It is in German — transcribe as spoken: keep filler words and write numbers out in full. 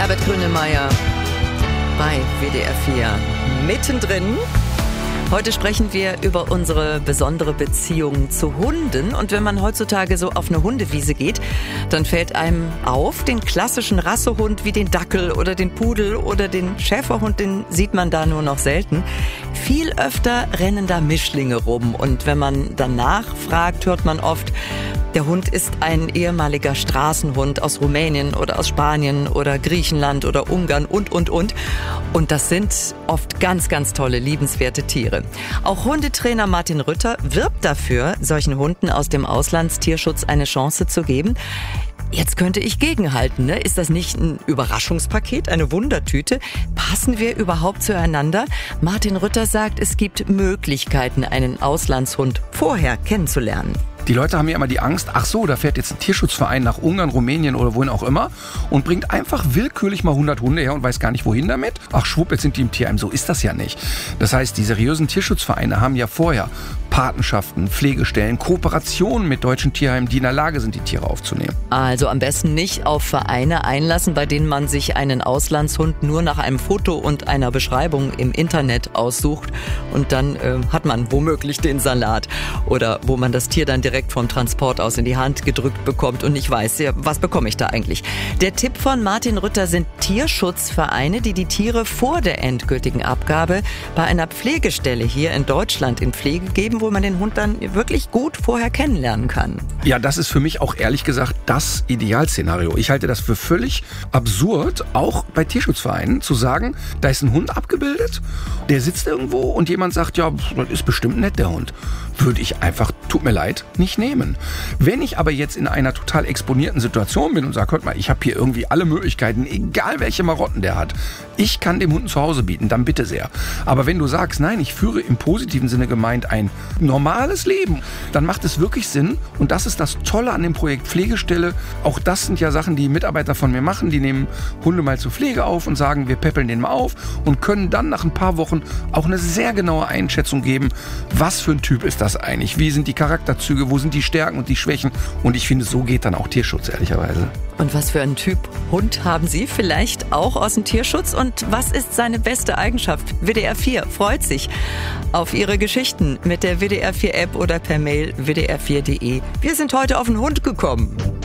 Herbert Grönemeyer bei W D R vier. Mittendrin. Heute sprechen wir über unsere besondere Beziehung zu Hunden. Und wenn man heutzutage so auf eine Hundewiese geht, dann fällt einem auf, den klassischen Rassehund wie den Dackel oder den Pudel oder den Schäferhund, den sieht man da nur noch selten. Viel öfter rennen da Mischlinge rum. Und wenn man danach fragt, hört man oft, der Hund ist ein ehemaliger Straßenhund aus Rumänien oder aus Spanien oder Griechenland oder Ungarn und, und, und. Und das sind oft ganz, ganz tolle, liebenswerte Tiere. Auch Hundetrainer Martin Rütter wirbt dafür, solchen Hunden aus dem Auslandstierschutz eine Chance zu geben. Jetzt könnte ich gegenhalten, ne? Ist das nicht ein Überraschungspaket, eine Wundertüte? Passen wir überhaupt zueinander? Martin Rütter sagt, es gibt Möglichkeiten, einen Auslandshund vorher kennenzulernen. Die Leute haben ja immer die Angst, ach so, da fährt jetzt ein Tierschutzverein nach Ungarn, Rumänien oder wohin auch immer und bringt einfach willkürlich mal hundert Hunde her und weiß gar nicht, wohin damit. Ach schwupp, jetzt sind die im Tierheim. So ist das ja nicht. Das heißt, die seriösen Tierschutzvereine haben ja vorher Patenschaften, Pflegestellen, Kooperationen mit deutschen Tierheimen, die in der Lage sind, die Tiere aufzunehmen. Also am besten nicht auf Vereine einlassen, bei denen man sich einen Auslandshund nur nach einem Foto und einer Beschreibung im Internet aussucht und dann äh, hat man womöglich den Salat oder wo man das Tier dann direkt vom Transport aus in die Hand gedrückt bekommt und nicht weiß, ja, was bekomme ich da eigentlich. Der Tipp von Martin Rütter sind Tierschutzvereine, die die Tiere vor der endgültigen Abgabe bei einer Pflegestelle hier in Deutschland in Pflege geben, wo man den Hund dann wirklich gut vorher kennenlernen kann. Ja, das ist für mich auch ehrlich gesagt das Idealszenario. Ich halte das für völlig absurd, auch bei Tierschutzvereinen zu sagen, da ist ein Hund abgebildet, der sitzt irgendwo und jemand sagt, ja, das ist bestimmt nett, der Hund. Würde ich einfach, tut mir leid, nicht nehmen. Wenn ich aber jetzt in einer total exponierten Situation bin und sage, hört mal, ich habe hier irgendwie alle Möglichkeiten, egal welche Marotten der hat, ich kann dem Hund ein Zuhause bieten, dann bitte sehr. Aber wenn du sagst, nein, ich führe im positiven Sinne gemeint ein normales Leben, dann macht es wirklich Sinn und das ist das Tolle an dem Projekt Pflegestelle. Auch das sind ja Sachen, die Mitarbeiter von mir machen, die nehmen Hunde mal zur Pflege auf und sagen, wir peppeln den mal auf und können dann nach ein paar Wochen auch eine sehr genaue Einschätzung geben, was für ein Typ ist das eigentlich, wie sind die Charakterzüge, wo sind die Stärken und die Schwächen und ich finde, so geht dann auch Tierschutz, ehrlicherweise. Und was für einen Typ Hund haben Sie vielleicht auch aus dem Tierschutz und was ist seine beste Eigenschaft? W D R vier freut sich auf Ihre Geschichten mit der W D R vier App oder per Mail w d r vier punkt de. Wir sind heute auf den Hund gekommen.